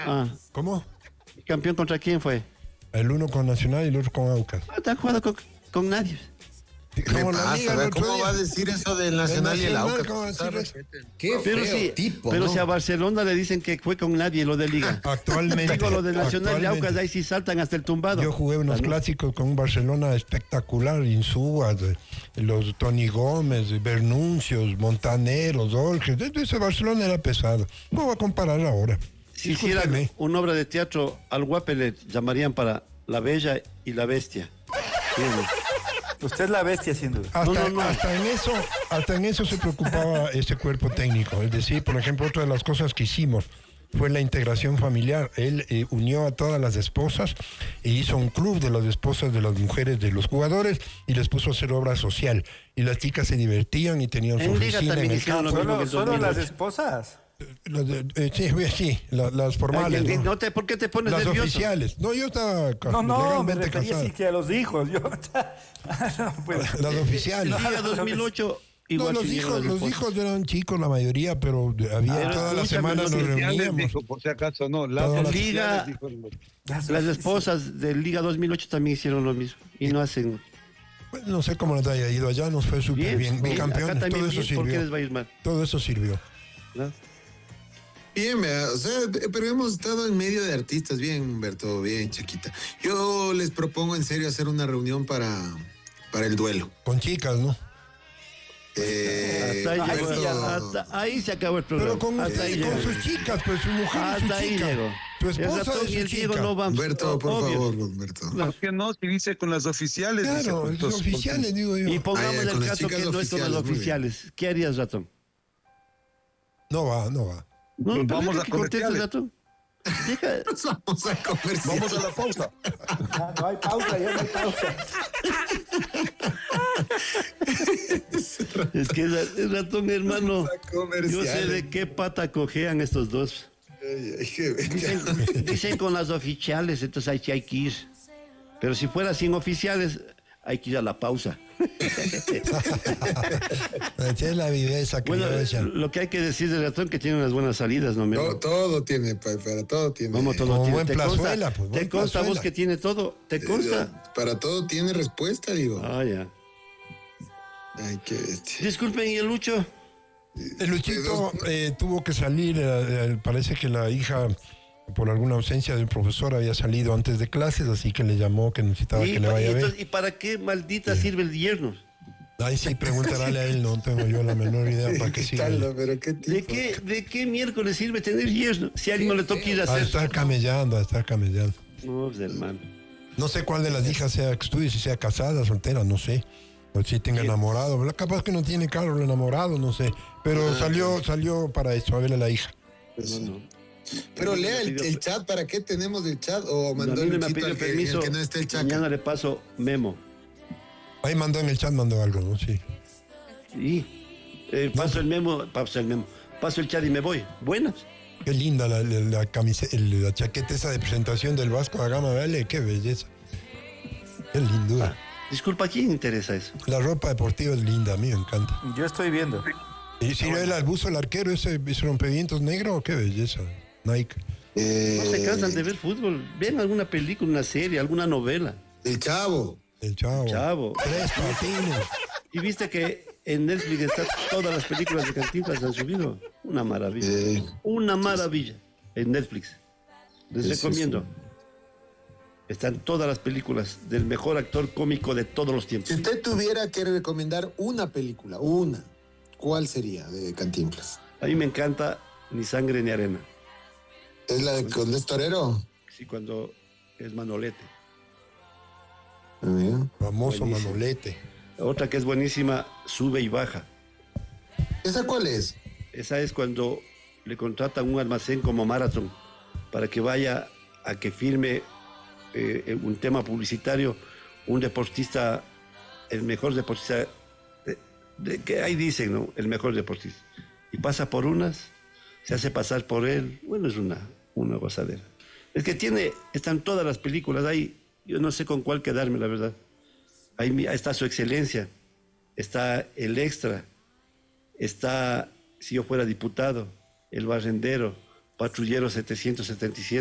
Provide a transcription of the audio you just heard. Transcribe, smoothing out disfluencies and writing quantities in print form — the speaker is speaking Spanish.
¿Cómo? ¿Campeón contra quién fue? El uno con Nacional y el otro con Aucas. No te has jugado con nadie. Como la liga el otro ¿Cómo día. va a decir eso del Nacional y el Aucas? ¿Cómo va a decir eso? Qué feo tipo, pero ¿no? si a Barcelona le dicen que fue con nadie lo de Liga. Actualmente. Digo, lo de Nacional y actualmente. Aucas, ahí sí saltan hasta el tumbado. Yo jugué unos clásicos con un Barcelona espectacular, Insúa, los Tony Gómez, Bernuncios, Montaneros, Olges. Ese Barcelona era pesado. ¿Cómo va a comparar ahora? Si hicieran Discúlpeme. una obra de teatro, al Guape le llamarían para La Bella y la Bestia. ¿Entiendes? Usted es la bestia, sin duda. Hasta en eso se preocupaba este cuerpo técnico. Es decir, por ejemplo, otra de las cosas que hicimos fue la integración familiar. Él unió a todas las esposas e hizo un club de las esposas de las mujeres de los jugadores y les puso a hacer obra social. Y las chicas se divertían y tenían su En Liga oficina en también el hicieron campo. lo mismo que en Solo las 2008. esposas. Las formales. Ay, ¿no? ¿por qué te pones Las nervioso? oficiales. No, yo estaba No, me legalmente refería casado. sí que a los hijos. Yo, no, pues, Las oficiales. Liga 2008, igual No, se llevan los hijos eran chicos la mayoría, pero había Pero todas las escúchame, semanas los nos Oficiales, reuníamos. dijo, por si acaso, no. Todas las- Liga, las esposas de Liga 2008 también hicieron lo mismo. Y no hacen Bueno, no sé cómo les haya ido allá, nos fue súper bien. Acá Bicampeones, también todo eso bien, ¿por qué les sirvió. va a ir mal? Todo eso sirvió. ¿No? Bien, vea, o sea, pero hemos estado en medio de artistas, bien, Humberto, bien, Chiquita. Yo les propongo en serio hacer una reunión para el duelo. Con chicas, ¿no? Hasta ahí, llegó, Humberto, hasta ahí se acabó el programa. Pero con, hasta ahí con llegó. sus chicas, pues su mujer y su Hasta ahí chica. llegó. Tu El esposa ratón y y el su Diego chica. no van. Humberto, por obvio. favor, Humberto. ¿Por qué no? Si dice con las oficiales. dice, Claro, pues, los oficiales, digo yo. Y pongamos Ah, ya, el con las caso chicas que no es con los oficiales, muy oficiales. ¿Qué harías, ratón? No va. No, pero Vamos deja a que contestes, comerciales. ratón. Deja. Vamos a conversar. Vamos a la pausa. no hay pausa, ya no hay pausa. Es que el ratón, hermano. Vamos a Yo comerciales. sé de qué pata cojean estos dos. Dicen con las oficiales, entonces hay que ir. Pero si fuera sin oficiales, hay que ir a la pausa. Esa es la viveza que Bueno, yo decía. lo que hay que decir del ratón que tiene unas buenas salidas, ¿no? Todo tiene, para todo tiene. Vamos, todo Como tiene. buen ¿Te plazuela, consta, pues, buen ¿te consta vos plazuela. que tiene todo? ¿Te consta? Para todo tiene respuesta, digo. Ah, ya. Ay, qué bestia. Disculpen, ¿y el Lucho? El Luchito tuvo que salir, parece que la hija, por alguna ausencia del profesor, había salido antes de clases, así que le llamó que necesitaba que le vaya a ver. ¿Y para qué maldita sirve el yerno? Ahí sí, pregúntale a él, no tengo yo la menor idea para qué sirve. Carlos, pero qué ¿De tipo. qué miércoles sirve tener yerno? Si a alguien no le toca ir a A hacer. estar camellando. No, pues, hermano. No sé cuál de las hijas sea que estudie, si sea casada, soltera, no sé. O si tenga enamorado. ¿Verdad? Capaz que no tiene carro el enamorado, no sé. Pero salió para eso, a verle a la hija. No. Pero lea el chat, ¿para qué tenemos el chat? O A mandó mí el no me ha Luchito pedido al que, permiso. el que no esté el chaca. Mañana le paso memo. Ahí mandó en el chat, mandó algo, ¿no? Sí. Y paso el memo. Paso el chat y me voy. Buenas. Qué linda la camiseta, la chaqueta esa de presentación del Vasco da Gama, vale, qué belleza. Qué lindura. Disculpa, ¿a quién interesa eso? La ropa deportiva es linda, a mí me encanta. Yo estoy viendo. Y si era el buzo, el arquero, ese rompevientos negro, qué belleza. Nike. No se cansan de ver fútbol. Ven alguna película, una serie, alguna novela. El chavo. El chavo. Chavo. 3 patines. Y viste que en Netflix están todas las películas de Cantinflas han subido. Una maravilla. Una maravilla. En Netflix. Les recomiendo. Están todas las películas del mejor actor cómico de todos los tiempos. Si usted tuviera que recomendar una película, ¿cuál sería de Cantinflas? A mí me encanta Ni Sangre ni Arena. ¿Es la de con el torero? Sí, cuando es Manolete. Famoso Buenísimo. Manolete. Otra que es buenísima, Sube y Baja. ¿Esa cuál es? Esa es cuando le contratan un almacén como Marathon para que vaya a que firme un tema publicitario, un deportista, el mejor deportista, que ahí dicen, ¿no? El mejor deportista. Y pasa por unas, se hace pasar por él. Bueno, es una gozadera. Es que están todas las películas ahí. Yo no sé con cuál quedarme, la verdad. Ahí está Su Excelencia, está El Extra, está Si yo fuera diputado, El Barrendero, patrullero 777.